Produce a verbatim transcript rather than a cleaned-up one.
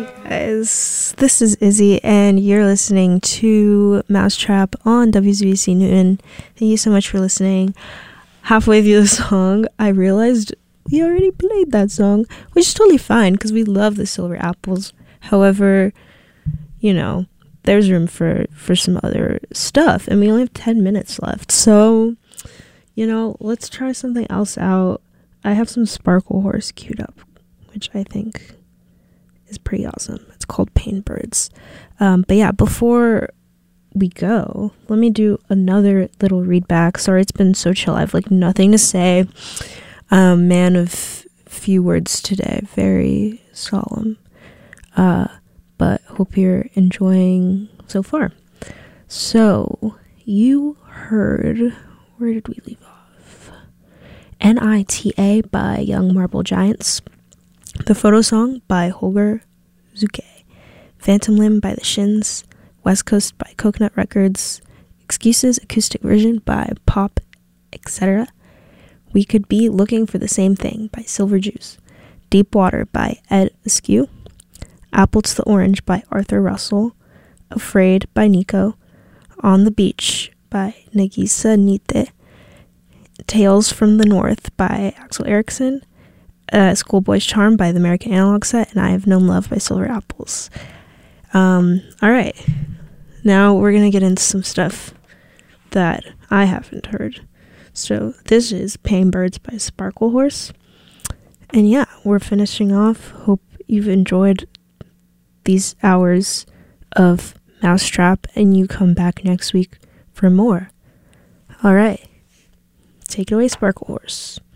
Guys, this is Izzy, and you're listening to Mousetrap on W Z B C Newton. Thank you so much for listening. Halfway through the song, I realized we already played that song, which is totally fine because we love the Silver Apples. However, you know, there's room for, for some other stuff, and we only have ten minutes left. So, you know, let's try something else out. I have some Sparkle Horse queued up, which I think is pretty awesome. It's called Pain Birds. Um, but yeah, before we go, let me do another little read back. Sorry, it's been so chill. I have like nothing to say. Um, man of few words today. Very solemn. Uh, but hope you're enjoying so far. So, you heard, where did we leave off? N I T A by Young Marble Giants. The Photo Song by Holger Zuke. Phantom Limb by The Shins. West Coast by Coconut Records. Excuses acoustic version by Pop, et cetera. We Could Be Looking for the Same Thing by Silver Juice. Deep Water by Ed Askew. Apple to the Orange by Arthur Russell. Afraid by Nico. On the Beach by Nagisa Nite. Tales from the North by Axel Erickson. Uh, Schoolboy's Charm by the American Analog Set, and I Have Known Love by Silver Apples. Um, alright, now we're gonna get into some stuff that I haven't heard. So this is Pain Birds by Sparkle Horse, and yeah, we're finishing off. Hope you've enjoyed these hours of Mousetrap, and you come back next week for more. Alright, take it away, Sparkle Horse.